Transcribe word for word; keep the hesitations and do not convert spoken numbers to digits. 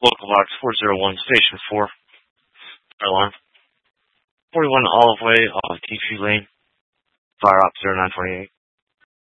Local box four zero one, station four. Alarm. forty-one Olive Way off T P Lane. Fire op zero nine twenty-eight.